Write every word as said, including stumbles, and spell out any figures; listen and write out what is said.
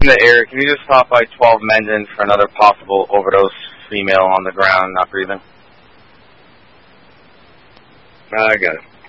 In the air, can you just stop by twelve Mendon for another possible overdose female on the ground, not breathing? I got it.